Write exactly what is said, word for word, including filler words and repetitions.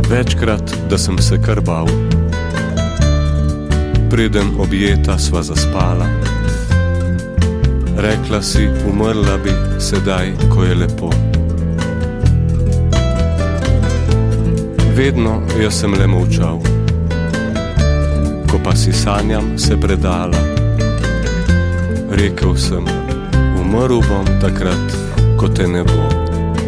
večkrat, da sem se kar bal. Preden objeta sva zaspala, rekla si, umrla bi sedaj, ko je lepo. Vedno jaz sem le molčal, ko pa si sanjam se predala. Rekel sem, umrl bom takrat, ko te ne bo.